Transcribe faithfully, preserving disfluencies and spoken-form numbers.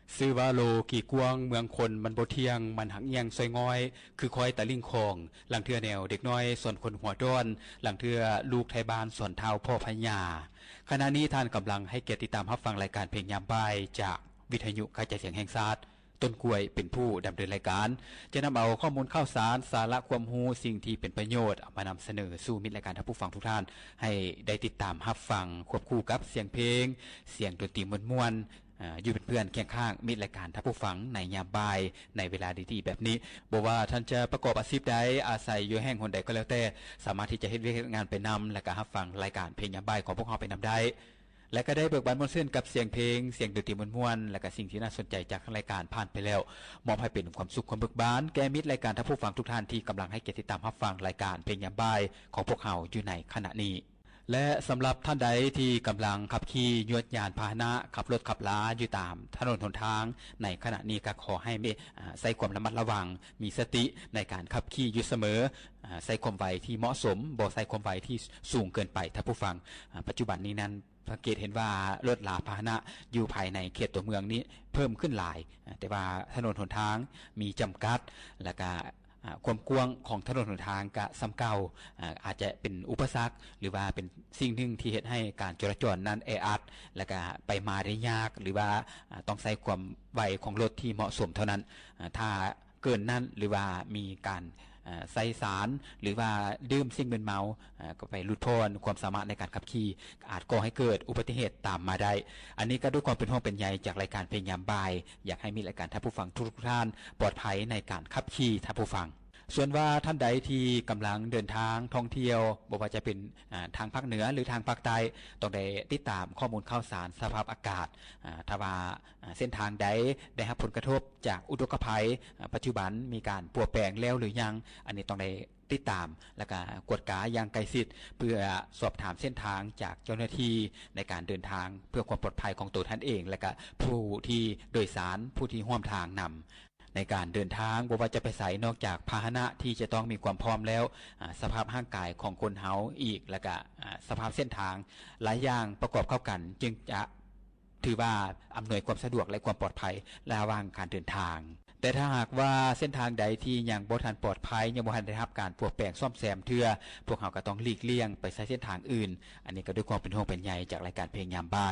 ซื้อว่าโลกี่กวงเมืองคนมันบ่เที่ยงมันหักเอียงซอยง้อยคือคอยตะลิ่งคองหลังเทือแนวเด็กน้อยส่วนคนหัวด้อนหลังเทือลูกไทยบ้านส่วนเท้าพ่อพญาขณะนี้ท่านกำลังให้เกียรติติดตามรับฟังรายการเพลงยามบ่ายจากวิทยุกระจายเสียงแห่งชาติต้นกล้วยเป็นผู้ดำเนินรายการจะนำเอาข้อมูลข่าวสารสาระความรู้สิ่งที่เป็นประโยชน์มานำเสนอสู่มิตรรายการท่านผู้ฟังทุกท่านให้ได้ติดตามรับฟังควบคู่กับเสียงเพลงเสียงดนตรีม่วนๆอยู่เป็นเพื่อนเคียงข้างมิตรรายการท่านผู้ฟังในยามบ่ายในเวลาดีๆแบบนี้บอกว่าท่านจะประกอบอาชีพใดอาศัยอยู่แห่งหนใดก็แล้วแต่สามารถที่จะเฮ็ดเวียกงานไปนำและก็รับฟังรายการเพลงยามบ่ายของพวกเราไปนำได้และก็ได้เบิกบานมวลซื่นกับเสียงเพลงเสียงดนตรีม่วนๆและก็สิ่งที่น่าสนใจจากรายการผ่านไปแล้วมอบให้เป็นความสุขความเบิกบานแก่มิตรรายการท่านผู้ฟังทุกท่านที่กำลังให้เกียรติติดตามรับฟังรายการเพลงยามบ่ายของพวกเราอยู่ในขณะนี้และสำหรับท่านใดที่กำลังขับขี่ยวดยานพาหนะขับรถขับลาอยู่ตามถนนหนทางในขณะนี้ก็ขอให้ใส่ความระมัดระวังมีสติในการขับขี่อยู่เสมอใส่ความไวที่เหมาะสมบ่ใส่ความไวที่สูงเกินไปท่านผู้ฟังปัจจุบันนี้นั้นสังเกตเห็นว่ารถลาพาหนะอยู่ภายในเขตตัวเมืองนี้เพิ่มขึ้นหลายแต่ว่าถนนหนทางมีจำกัดและก็ความกว้างของถนนหนทางก็ซ้ำเก่าอาจจะเป็นอุปสรรคหรือว่าเป็นสิ่งหนึ่งที่เฮ็ดให้การจราจรนั้นแออัดและก็ไปมาได้ยากหรือว่าต้องใช้ความไวของรถที่เหมาะสมเท่านั้นถ้าเกินนั้นหรือว่ามีการใส่สารหรือว่าดื่มสิ่งมึนเมาก็ไปลุดพ้นความสามารถในการขับขี่อาจก่อให้เกิดอุบัติเหตุตามมาได้อันนี้ก็ด้วยความเป็นห่วงเป็นใยจากรายการเพลงยามบ่ายอยากให้มีรายการท่านผู้ฟังทุกท่านปลอดภัยในการขับขี่ท่านผู้ฟังส่วนว่าท่านใดที่กำลังเดินทางท่องเที่ยวบ่ว่าจะเป็นทางภาคเหนือหรือทางภาคใต้ต้องได้ติดตามข้อมูลข่าวสารสภาพอากาศถ้าว่าเส้นทางใดได้รับผลกระทบจากอุทกภัยปัจจุบันมีการปรับแปลงแล้วหรือยังอันนี้ต้องได้ติดตามและก็กวดกาอย่างใกล้ชิดเพื่อสอบถามเส้นทางจากเจ้าหน้าที่ในการเดินทางเพื่อความปลอดภัยของตัวท่านเองและก็ผู้ที่โดยสารผู้ที่ร่วมทางนำในการเดินทางบ่ว่าจะไปไสนอกจากพาหนะที่จะต้องมีความพร้อมแล้วสภาพร่างกายของคนเฮาอีกแล้วก็สภาพเส้นทางหลายอย่างประกอบเข้ากันจึงจะถือว่าอำนวยความสะดวกและความปลอดภัยระหว่างการเดินทางแต่ถ้าหากว่าเส้นทางใดที่ยังบ่ทันปลอดภัยยังบ่ทันได้รับการปรับแปลงซ่อมแซมเทื่อพวกเราก็ต้องหลีกเลี่ยงไปใช้เส้นทางอื่นอันนี้ก็ด้วยความเป็นห่วงเป็นใยจากรายการเพลงยามบ่าย